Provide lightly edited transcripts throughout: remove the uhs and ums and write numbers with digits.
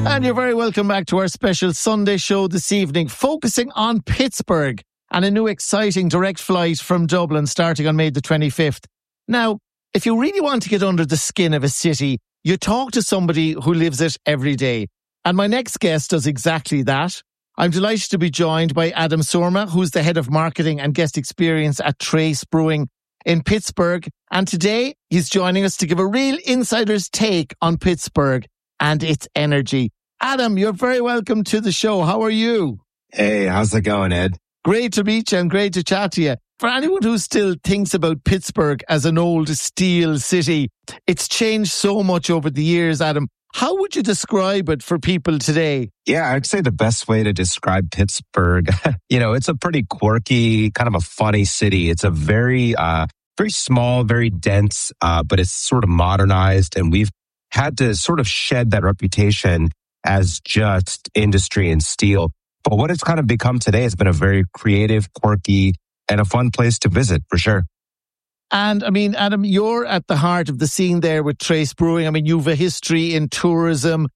And you're very welcome back to our special Sunday show this evening, focusing on Pittsburgh and a new exciting direct flight from Dublin starting on May the 25th. Now, if you really want to get under the skin of a city, you talk to somebody who lives it every day. And my next guest does exactly that. I'm delighted to be joined by Adam Surma, who's the head of marketing and guest experience at Trace Brewing in Pittsburgh. And today he's joining us to give a real insider's take on Pittsburgh and its energy. Adam, you're very welcome to the show. How are you? Hey, how's it going, Ed? Great to meet you and great to chat to you. For anyone who still thinks about Pittsburgh as an old steel city, it's changed so much over the years, Adam. How would you describe it for people today? Yeah, I'd say the best way to describe Pittsburgh, it's a pretty quirky, kind of a funny city. It's a very small, very dense, but it's sort of modernized. And we've had to sort of shed that reputation as just industry and steel. But what it's kind of become today has been a very creative, quirky, and a fun place to visit, for sure. And I mean, Adam, you're at the heart of the scene there with Trace Brewing. I mean, you've a history in tourism.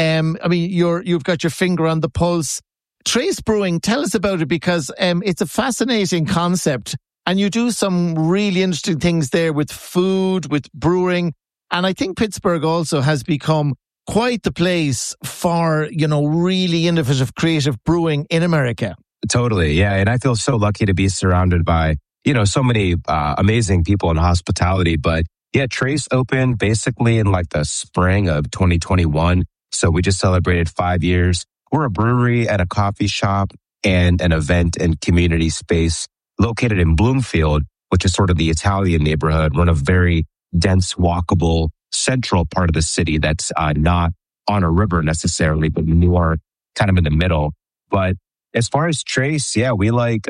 You've got your finger on the pulse. Trace Brewing, tell us about it, because it's a fascinating concept. And you do some really interesting things there with food, with brewing. And I think Pittsburgh also has become quite the place for, really innovative, creative brewing in America. Totally, yeah. And I feel so lucky to be surrounded by, so many amazing people in hospitality. But yeah, Trace opened basically in like the spring of 2021. So we just celebrated 5 years. We're a brewery and a coffee shop and an event and community space located in Bloomfield, which is sort of the Italian neighborhood. We're in a very dense, walkable, central part of the city that's not on a river necessarily, but more kind of in the middle. But as far as Trace, yeah, we like,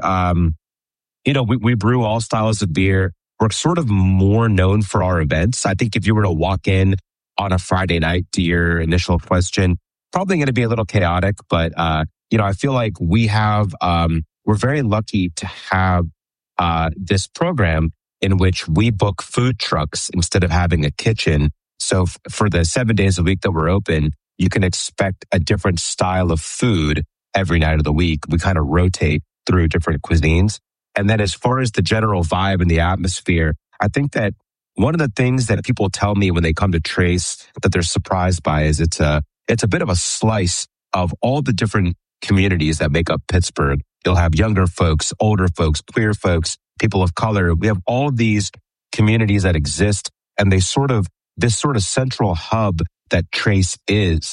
we brew all styles of beer. We're sort of more known for our events. I think if you were to walk in on a Friday night, to your initial question, probably going to be a little chaotic, but, I feel like we're very lucky to have this program in which we book food trucks instead of having a kitchen. So for the 7 days a week that we're open, you can expect a different style of food every night of the week. We kind of rotate through different cuisines. And then as far as the general vibe and the atmosphere, I think that one of the things that people tell me when they come to Trace that they're surprised by is it's a bit of a slice of all the different communities that make up Pittsburgh. You'll have younger folks, older folks, queer folks, people of color. We have all these communities that exist, and this sort of central hub that Trace is.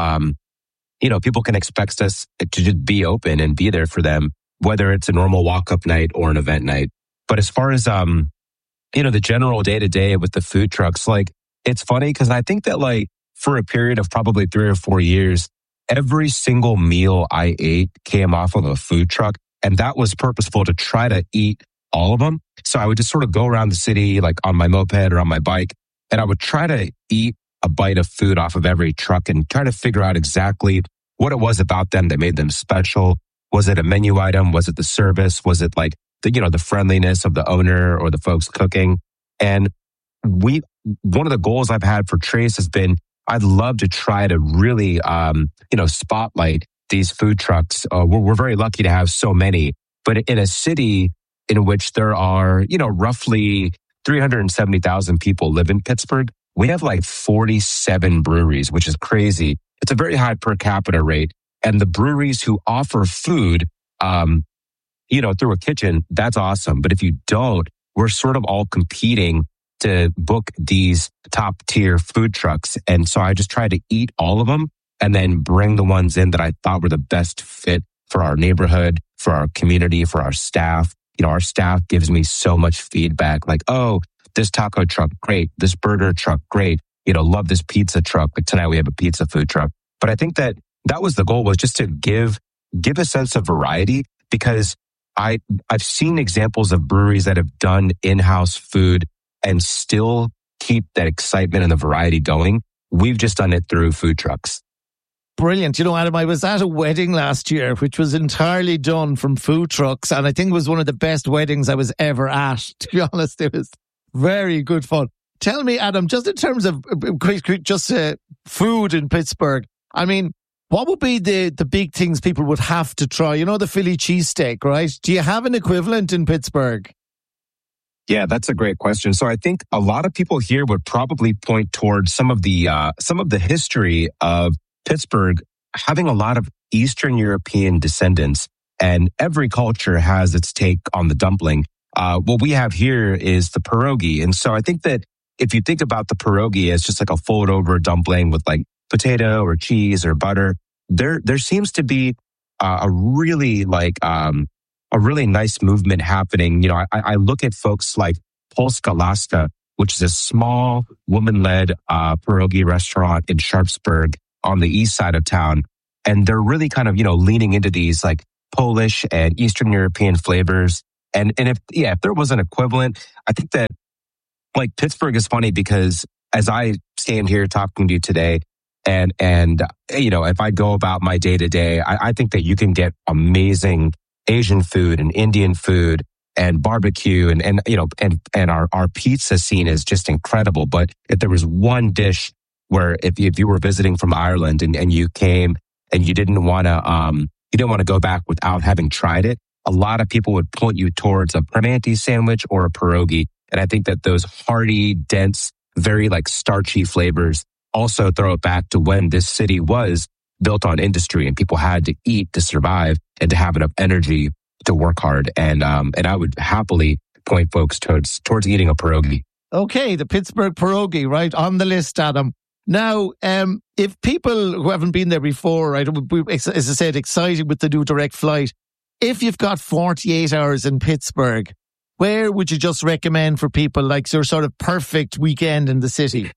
People can expect us to just be open and be there for them, whether it's a normal walk-up night or an event night. But as far as, the general day-to-day with the food trucks, it's funny because I think that for a period of probably 3 or 4 years, every single meal I ate came off of a food truck. And that was purposeful to try to eat all of them. So I would just sort of go around the city, on my moped or on my bike, and I would try to eat a bite of food off of every truck and try to figure out exactly what it was about them that made them special. Was it a menu item? Was it the service? Was it the friendliness of the owner or the folks cooking? And one of the goals I've had for Trace has been, I'd love to try to really, spotlight these food trucks. We're very lucky to have so many, but in a city in which there are, roughly 370,000 people live in Pittsburgh, we have 47 breweries, which is crazy. It's a very high per capita rate. And the breweries who offer food, through a kitchen, that's awesome. But if you don't, we're sort of all competing to book these top tier food trucks. And so I just try to eat all of them and then bring the ones in that I thought were the best fit for our neighborhood, for our community, for our staff. Our staff gives me so much feedback oh, this taco truck, great. This burger truck, great. Love this pizza truck. Tonight we have a pizza food truck. But I think that was the goal, was just to give a sense of variety, because I've seen examples of breweries that have done in-house food and still keep that excitement and the variety going. We've just done it through food trucks. Brilliant. Adam, I was at a wedding last year, which was entirely done from food trucks. And I think it was one of the best weddings I was ever at. To be honest, it was very good fun. Tell me, Adam, just in terms of food in Pittsburgh, I mean, what would be the big things people would have to try? You know, the Philly cheesesteak, right? Do you have an equivalent in Pittsburgh? Yeah, that's a great question. So I think a lot of people here would probably point towards some of the history of Pittsburgh having a lot of Eastern European descendants, and every culture has its take on the dumpling. What we have here is the pierogi. And so I think that if you think about the pierogi as just like a fold over dumpling with like potato or cheese or butter, there seems to be a really nice movement happening. You know, I look at folks like Polska Laska, which is a small woman-led pierogi restaurant in Sharpsburg on the east side of town. And they're really kind of, you know, leaning into these like Polish and Eastern European flavors. And if there was an equivalent, I think that like Pittsburgh is funny because as I stand here talking to you today, and you know, if I go about my day to day, I think that you can get amazing Asian food and Indian food and barbecue and you know, and our pizza scene is just incredible. But if there was one dish where if you were visiting from Ireland and you came and you didn't want to go back without having tried it, a lot of people would point you towards a permanente sandwich or a pierogi. And I think that those hearty, dense, very like starchy flavors also throw it back to when this city was built on industry and people had to eat to survive and to have enough energy to work hard. And I would happily point folks towards eating a pierogi. Okay, the Pittsburgh pierogi, right, on the list, Adam. Now, if people who haven't been there before, right, it would be, as I said, excited with the new direct flight. If you've got 48 hours in Pittsburgh, where would you just recommend for people like your sort of perfect weekend in the city?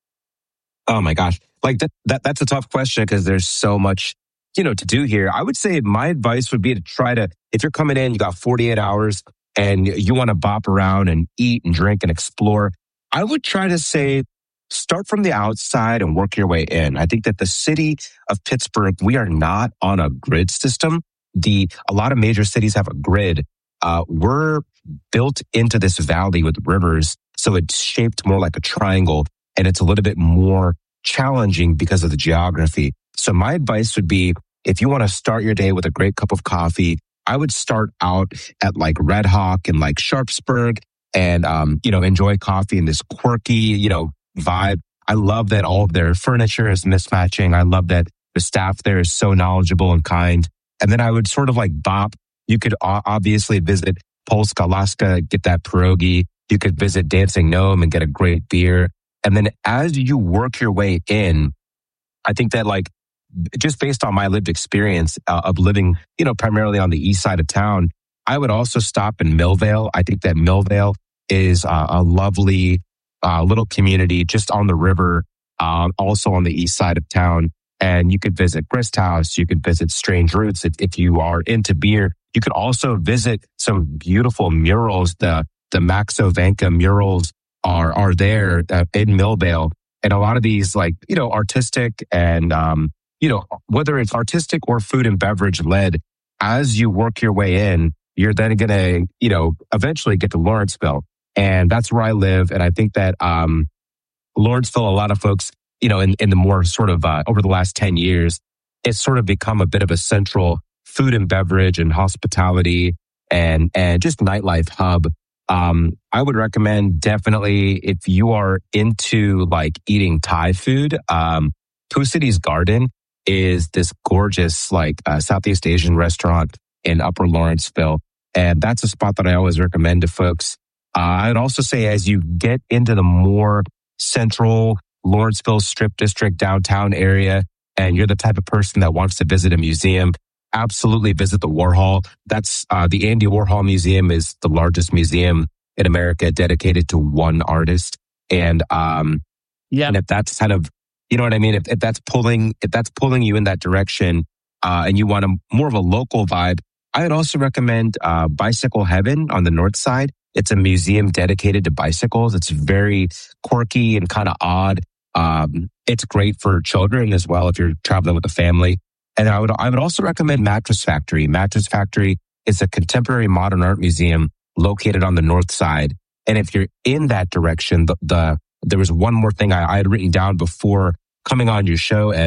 Oh my gosh. Like that's a tough question because there's so much, you know, to do here. I would say my advice would be to try to, if you're coming in, you got 48 hours and you want to bop around and eat and drink and explore, I would try to say, start from the outside and work your way in. I think that the city of Pittsburgh, we are not on a grid system. A lot of major cities have a grid. We're built into this valley with rivers, so it's shaped more like a triangle, and it's a little bit more challenging because of the geography. So my advice would be, if you want to start your day with a great cup of coffee, I would start out at like Red Hawk and like Sharpsburg and, you know, enjoy coffee in this quirky, you know, vibe. I love that all of their furniture is mismatching. I love that the staff there is so knowledgeable and kind. And then I would sort of like bop. You could obviously visit Polska Laska, get that pierogi. You could visit Dancing Gnome and get a great beer. And then as you work your way in, I think that like, just based on my lived experience of living, you know, primarily on the east side of town, I would also stop in Millvale. I think that Millvale is a lovely little community just on the river, also on the east side of town. And you could visit Grist House. You could visit Strange Roots if you are into beer. You could also visit some beautiful murals. The Maxo Vanka murals are there in Millvale. And a lot of these, like, you know, artistic and, you know, whether it's artistic or food and beverage led, as you work your way in, you're then going to, you know, eventually get to Lawrenceville. And that's where I live. And I think that Lawrenceville, a lot of folks, you know, in the more sort of over the last 10 years, it's sort of become a bit of a central food and beverage and hospitality and just nightlife hub. I would recommend definitely if you are into like eating Thai food, Poo City's Garden is this gorgeous like Southeast Asian restaurant in Upper Lawrenceville. And that's a spot that I always recommend to folks. I'd also say as you get into the more central Lawrenceville Strip District downtown area, and you're the type of person that wants to visit a museum, absolutely visit the Warhol. That's the Andy Warhol Museum is the largest museum in America dedicated to one artist. And and if that's kind of, you know what I mean, if that's pulling you in that direction, and you want more of a local vibe, I would also recommend Bicycle Heaven on the north side. It's a museum dedicated to bicycles. It's very quirky and kind of odd. It's great for children as well if you're traveling with a family. And I would also recommend Mattress Factory. Mattress Factory is a contemporary modern art museum located on the north side. And if you're in that direction, there was one more thing I had written down before coming on your show, Ed.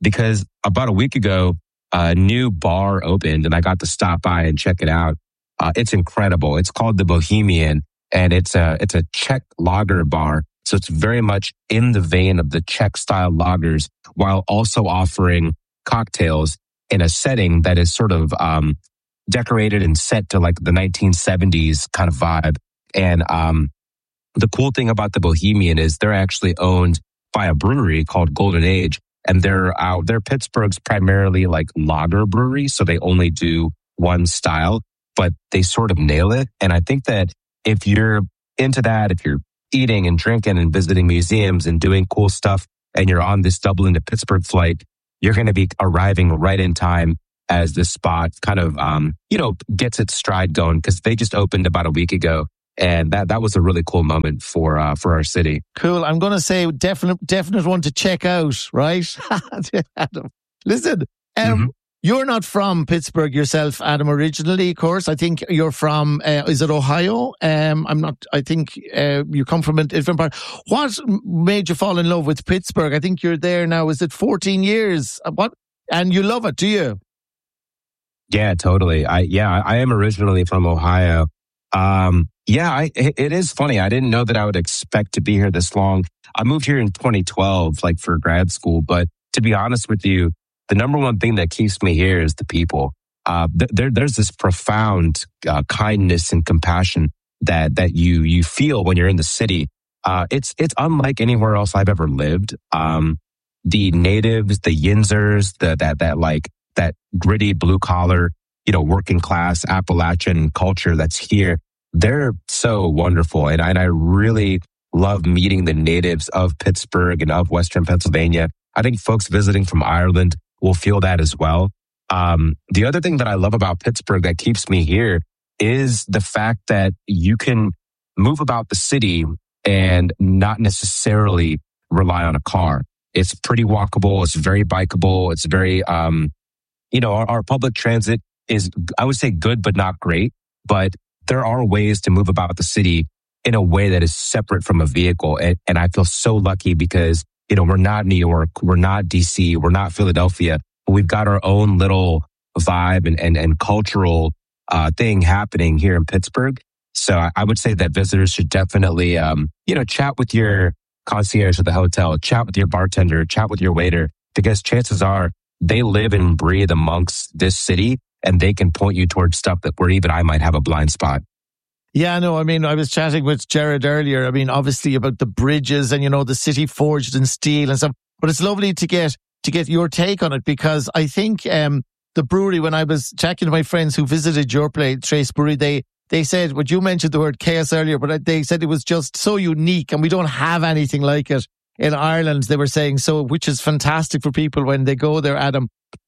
because about a week ago, a new bar opened and I got to stop by and check it out. It's incredible. It's called the Bohemian, and it's a Czech lager bar. So it's very much in the vein of the Czech style lagers, while also offering cocktails in a setting that is sort of decorated and set to like the 1970s kind of vibe. And the cool thing about the Bohemian is they're actually owned by a brewery called Golden Age, and they're Pittsburgh's primarily like lager brewery, so they only do one style, but they sort of nail it. And I think that if you're into that, if you're eating and drinking and visiting museums and doing cool stuff, and you're on this Dublin to Pittsburgh flight, you're going to be arriving right in time as this spot kind of, gets its stride going, because they just opened about a week ago. And that was a really cool moment for our city. Cool. I'm going to say definite one to check out, right? Adam, listen, you're not from Pittsburgh yourself, Adam, originally, of course. I think you're from, is it Ohio? I think you come from a different part. What made you fall in love with Pittsburgh? I think you're there now, is it 14 years? What? And you love it, do you? Yeah, totally. I am originally from Ohio. It is funny. I didn't know that I would expect to be here this long. I moved here in 2012, like for grad school. But to be honest with you, the number one thing that keeps me here is the people. There's this profound kindness and compassion that you feel when you're in the city. It's unlike anywhere else I've ever lived. The natives, the Yinzers, that gritty blue collar, working class Appalachian culture that's here. They're so wonderful. And I really love meeting the natives of Pittsburgh and of Western Pennsylvania. I think folks visiting from Ireland will feel that as well. The other thing that I love about Pittsburgh that keeps me here is the fact that you can move about the city and not necessarily rely on a car. It's pretty walkable. It's very bikeable. It's very, our public transit is, I would say, good, but not great. But there are ways to move about the city in a way that is separate from a vehicle. And I feel so lucky because, we're not New York, we're not DC, we're not Philadelphia, but we've got our own little vibe and cultural thing happening here in Pittsburgh. So I would say that visitors should definitely, chat with your concierge at the hotel, chat with your bartender, chat with your waiter, because chances are they live and breathe amongst this city, and they can point you towards stuff where even I might have a blind spot. Yeah, no, I was chatting with Jared earlier. Obviously about the bridges and, the city forged in steel and stuff. But it's lovely to get your take on it, because I think the brewery, when I was chatting to my friends who visited your place, Trace Brewery, they said, you mentioned the word chaos earlier, but they said it was just so unique and we don't have anything like it in Ireland, they were saying, so, which is fantastic for people when they go there, Adam.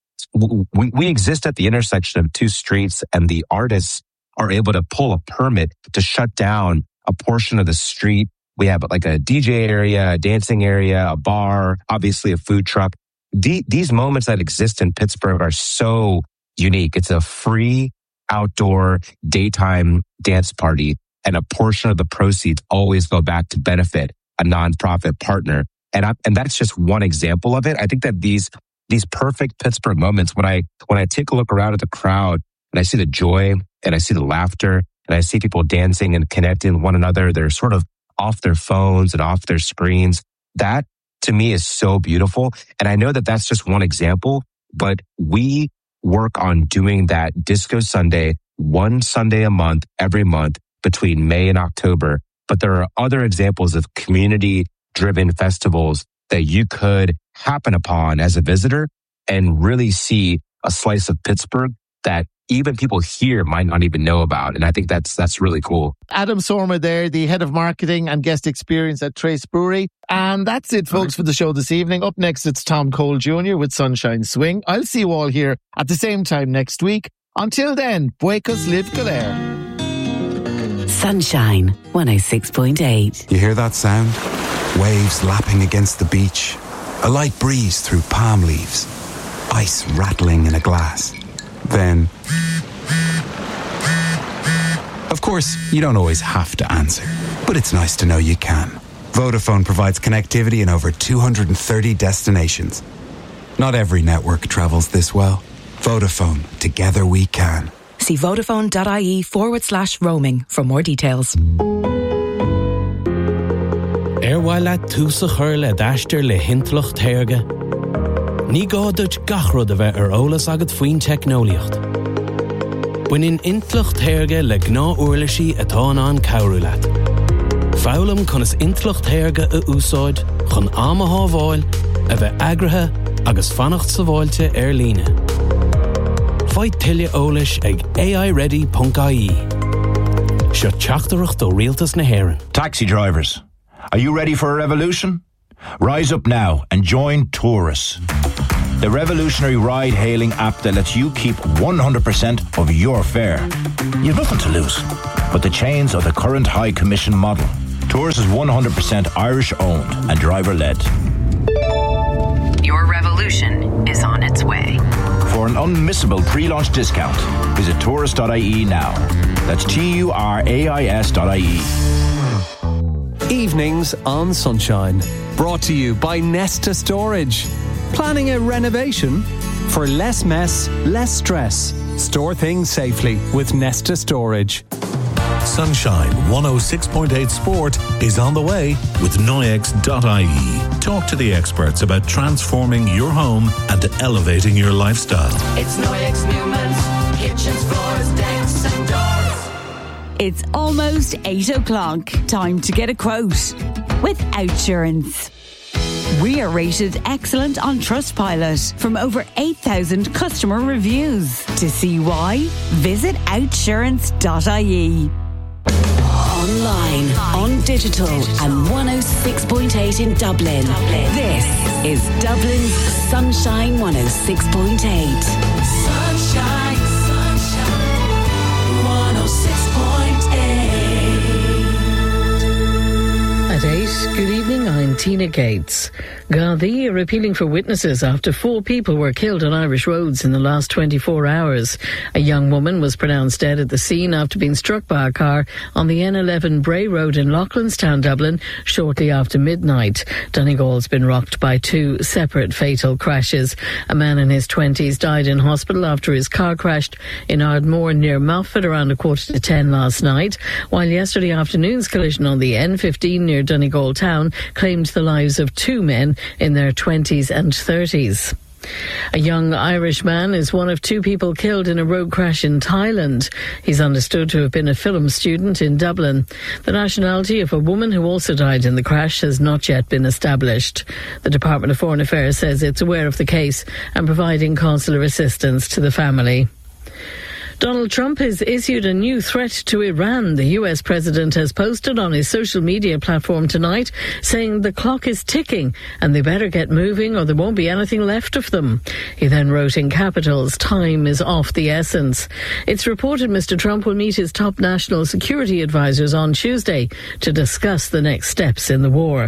We exist at the intersection of two streets, and the artists are able to pull a permit to shut down a portion of the street. We have like a DJ area, a dancing area, a bar, obviously a food truck. These moments that exist in Pittsburgh are so unique. It's a free outdoor daytime dance party, and a portion of the proceeds always go back to benefit a nonprofit partner. And that's just one example of it. I think that these perfect Pittsburgh moments, when I take a look around at the crowd and I see the joy and I see the laughter and I see people dancing and connecting with one another, they're sort of off their phones and off their screens. That to me is so beautiful. And I know that that's just one example, but we work on doing that Disco Sunday, one Sunday a month, every month between May and October. But there are other examples of community-driven festivals that you could happen upon as a visitor and really see a slice of Pittsburgh that even people here might not even know about. And I think that's really cool. Adam Sorma there, the head of marketing and guest experience at Trace Brewery. And that's it, folks, for the show this evening. Up next, it's Tom Cole Jr. with Sunshine Swing. I'll see you all here at the same time next week. Until then, Buecos Live Galere. Sunshine 106.8. You hear that sound? Waves lapping against the beach. A light breeze through palm leaves. Ice rattling in a glass. Then, of course, you don't always have to answer, but it's nice to know you can. Vodafone provides connectivity in over 230 destinations. Not every network travels this well. Vodafone, together we can. See vodafone.ie/roaming for more details. Erwaila túsa chur le d'aistear le hintlocht thairge. Ní gáduit gachrod a bheith ólas agad faoin technoliacht. Buin intlocht thairge le gná uirlisí atá an cabhrú leat. Fálam chun is intlocht thairge a úsáid chun ama hábháil a bheith agrathe agus fannacht sa bháilte líne. Fáid tuile ólis ag aiready.ie. Seo teachtarach do rialtas na hÉireann. Taxi drivers, are you ready for a revolution? Rise up now and join Taurus, the revolutionary ride-hailing app that lets you keep 100% of your fare. You've nothing to lose but the chains of the current high commission model. Taurus is 100% Irish-owned and driver-led. Your revolution is on its way. For an unmissable pre-launch discount, visit Taurus.ie now. That's TURAIS.ie. Evenings on Sunshine. Brought to you by Nesta Storage. Planning a renovation? For less mess, less stress. Store things safely with Nesta Storage. Sunshine 106.8 Sport is on the way with Noyex.ie. Talk to the experts about transforming your home and elevating your lifestyle. It's Noyex Newman's kitchens, floors, decks and doors. It's almost 8 o'clock. Time to get a quote with Outsurance. We are rated excellent on Trustpilot from over 8,000 customer reviews. To see why, visit outsurance.ie. Online, on digital, and 106.8 in Dublin. This is Dublin's Sunshine 106.8. Sunshine, sunshine, 106.8. At 8, good evening, I'm Tina Gates. Gardaí are appealing for witnesses after 4 people were killed on Irish roads in the last 24 hours. A young woman was pronounced dead at the scene after being struck by a car on the N11 Bray Road in Loughlinstown, Dublin, shortly after midnight. Donegal's been rocked by 2 separate fatal crashes. A man in his 20s died in hospital after his car crashed in Ardmore near Moughford around 9:45 last night, while yesterday afternoon's collision on the N15 near Donegal town claimed the lives of 2 men in their 20s and 30s. A young Irish man is one of 2 people killed in a road crash in Thailand. He's understood to have been a film student in Dublin. The nationality of a woman who also died in the crash has not yet been established. The Department of Foreign Affairs says it's aware of the case and providing consular assistance to the family. Donald Trump has issued a new threat to Iran. The US president has posted on his social media platform tonight saying the clock is ticking and they better get moving or there won't be anything left of them. He then wrote in capitals, "Time is of the essence." It's reported Mr. Trump will meet his top national security advisors on Tuesday to discuss the next steps in the war.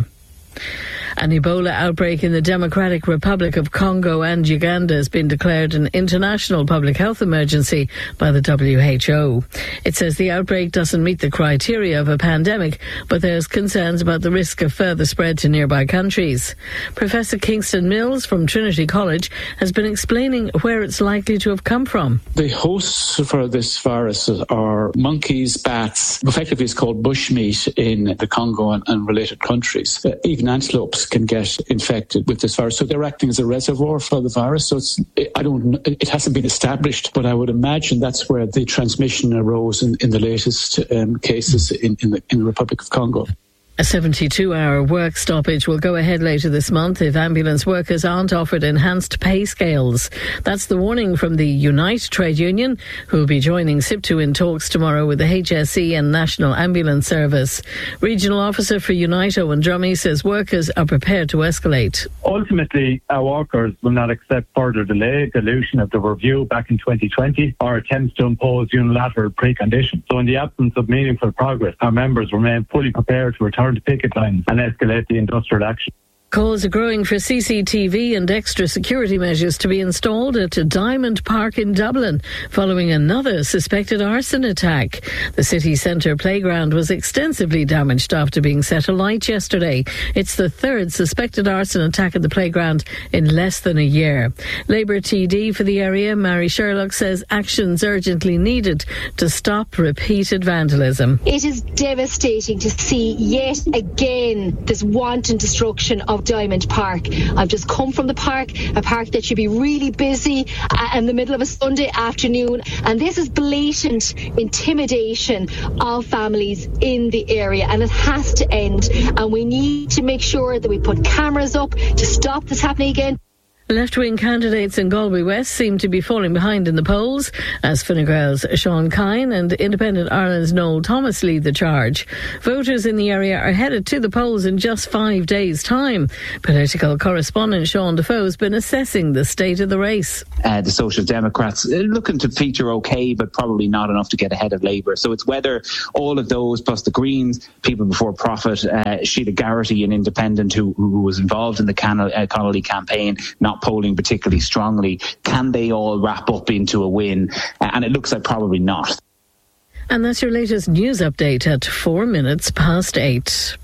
An Ebola outbreak in the Democratic Republic of Congo and Uganda has been declared an international public health emergency by the WHO. It says the outbreak doesn't meet the criteria of a pandemic, but there's concerns about the risk of further spread to nearby countries. Professor Kingston Mills from Trinity College has been explaining where it's likely to have come from. The hosts for this virus are monkeys, bats. Effectively, it's called bushmeat in the Congo and related countries. Even antelopes can get infected with this virus, so they're acting as a reservoir for the virus. So it hasn't been established, but I would imagine that's where the transmission arose in the latest cases in the Republic of Congo. A 72-hour work stoppage will go ahead later this month if ambulance workers aren't offered enhanced pay scales. That's the warning from the Unite trade union, who will be joining SIPTU in talks tomorrow with the HSE and National Ambulance Service. Regional Officer for Unite, Owen Drummy, says workers are prepared to escalate. Ultimately, our workers will not accept further delay, dilution of the review back in 2020, or attempts to impose unilateral preconditions. So in the absence of meaningful progress, our members remain fully prepared to return to picket lines and escalate the industrial action. Calls are growing for CCTV and extra security measures to be installed at Diamond Park in Dublin following another suspected arson attack. The city centre playground was extensively damaged after being set alight yesterday. It's the third suspected arson attack at the playground in less than a year. Labour TD for the area, Mary Sherlock, says actions urgently needed to stop repeated vandalism. It is devastating to see yet again this wanton destruction of Diamond Park. I've just come from the park, a park that should be really busy in the middle of a Sunday afternoon, and this is blatant intimidation of families in the area, and it has to end, and we need to make sure that we put cameras up to stop this happening again. Left-wing candidates in Galway West seem to be falling behind in the polls as Fine Gael's Sean Kine and Independent Ireland's Noel Thomas lead the charge. Voters in the area are headed to the polls in just 5 days' time. Political correspondent Sean Defoe has been assessing the state of the race. The Social Democrats looking to feature okay, but probably not enough to get ahead of Labour. So it's whether all of those, plus the Greens, People Before Profit, Sheila Garrity, an independent who was involved in the Connolly campaign, not polling particularly strongly, can they all wrap up into a win? And it looks like probably not. And that's your latest news update at 8:04.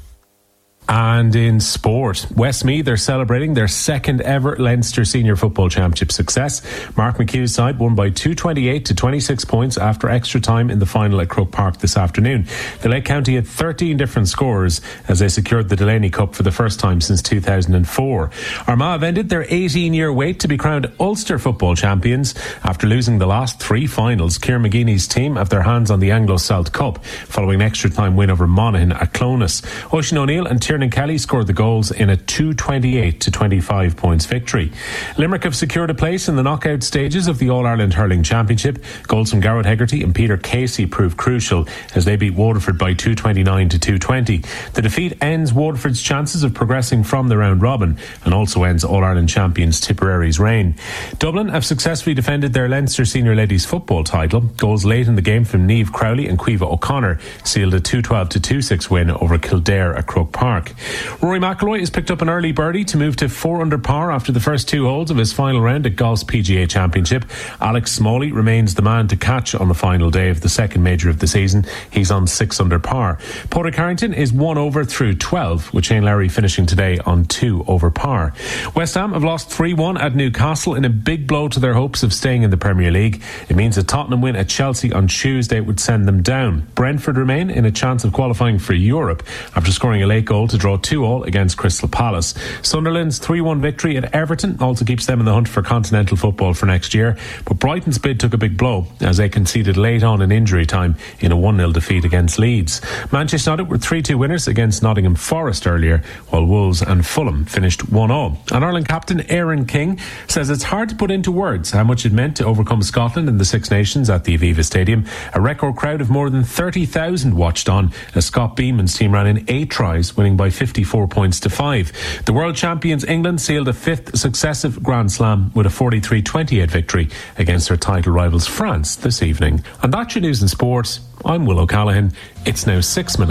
And in sport, Westmeath are celebrating their second ever Leinster Senior Football Championship success. Mark McHugh's side won by 228 to 26 points after extra time in the final at Croke Park this afternoon. The Lake County had 13 different scorers as they secured the Delaney Cup for the first time since 2004. Armagh have ended their 18-year wait to be crowned Ulster Football Champions. After losing the last three finals, Kieran McGeeney's team have their hands on the Anglo-South Cup following an extra time win over Monaghan at Clones. Oisin O'Neill and Tiernan Kelly scored the goals in a 228 to 25 points victory. Limerick have secured a place in the knockout stages of the All-Ireland Hurling Championship. Goals from Garrett Hegarty and Peter Casey proved crucial as they beat Waterford by 229 to 220. The defeat ends Waterford's chances of progressing from the round robin and also ends All-Ireland champions Tipperary's reign. Dublin have successfully defended their Leinster Senior Ladies Football title. Goals late in the game from Niamh Crowley and Caoimhe O'Connor sealed a 212 to 26 win over Kildare at Croke Park. Rory McIlroy has picked up an early birdie to move to 4 under par after the first two holes of his final round at Golf's PGA Championship. Alex Smalley remains the man to catch on the final day of the second major of the season. He's on 6 under par. Padraig Harrington is 1 over through 12, with Shane Lowry finishing today on 2 over par. West Ham have lost 3-1 at Newcastle in a big blow to their hopes of staying in the Premier League. It means a Tottenham win at Chelsea on Tuesday would send them down. Brentford remain in a chance of qualifying for Europe after scoring a late goal to draw 2-2 against Crystal Palace. Sunderland's 3-1 victory at Everton also keeps them in the hunt for continental football for next year, but Brighton's bid took a big blow as they conceded late on in injury time in a 1-0 defeat against Leeds. Manchester United were 3-2 winners against Nottingham Forest earlier, while Wolves and Fulham finished 1-0. And Ireland captain Aaron King says it's hard to put into words how much it meant to overcome Scotland in the Six Nations at the Aviva Stadium. A record crowd of more than 30,000 watched on as Scott Beeman's team ran in 8 tries, winning by 54 points to 5. The world champions England sealed a 5th successive Grand Slam with a 43-28 victory against their title rivals France this evening. And that's your news and sport. I'm Will O'Callaghan. It's now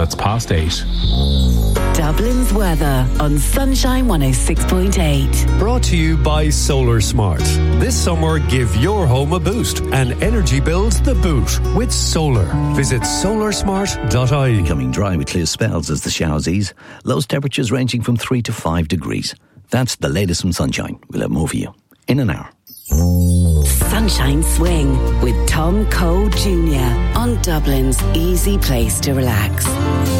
8:06. Dublin's weather on Sunshine 106.8. Brought to you by Solar Smart. This summer, give your home a boost and energy bills the boot with solar. Visit solarsmart.ie. Becoming dry with clear spells as the showers ease. Lows temperatures ranging from 3 to 5 degrees. That's the latest from Sunshine. We'll have more for you in an hour. Sunshine Swing with Tom Cole Jr. on Dublin's easy place to relax.